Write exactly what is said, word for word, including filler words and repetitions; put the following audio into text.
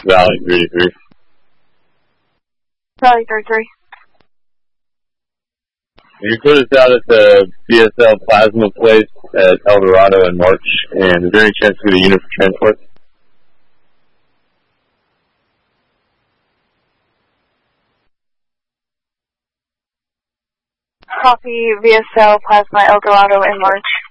Valley three three. Valley three three. You put us out at the B S L Plasma place at El Dorado in March, and is there any chance to get a unit for transport? Copy V S L Plasma El Dorado in March.